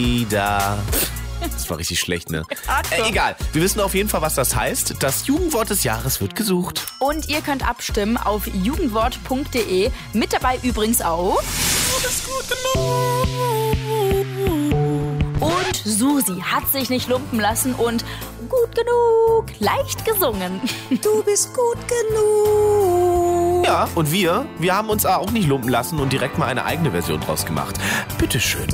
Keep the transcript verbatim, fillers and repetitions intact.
Ida. Das war richtig schlecht, ne? Äh, egal. Wir wissen auf jeden Fall, was das heißt. Das Jugendwort des Jahres wird gesucht. Und ihr könnt abstimmen auf jugendwort punkt de. Mit dabei übrigens auch. Du bist gut genug. Und Susi hat sich nicht lumpen lassen und gut genug, leicht gesungen. Du bist gut genug. Ja, und wir, wir haben uns auch nicht lumpen lassen und direkt mal eine eigene Version draus gemacht. Bitteschön.